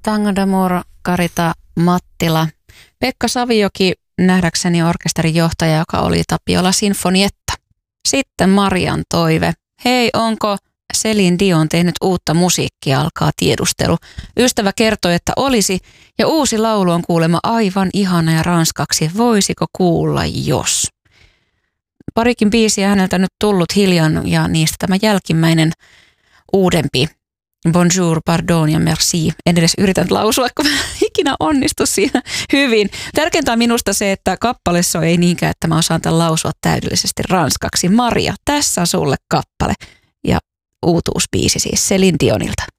Tango d'Amour, Karita Mattila. Pekka Savioki, nähdäkseni orkesterin johtaja, joka oli Tapiola Sinfonietta. Sitten Marian toive. Hei, onko Céline Dion tehnyt uutta musiikkia, alkaa tiedustelu. Ystävä kertoi, että olisi, ja uusi laulu on kuulemma aivan ihana ja ranskaksi. Voisiko kuulla, jos? Parikin biisiä häneltä nyt tullut hiljan, ja niistä tämä jälkimmäinen uudempi. Bonjour, pardon ja merci. En edes yritän lausua, kun mä ikinä onnistu siinä hyvin. Tärkeintä on minusta se, että kappale soi ei niinkään, että mä osaan tämän lausua täydellisesti ranskaksi. Maria, tässä on sulle kappale. Ja uutuusbiisi siis Céline Dionilta.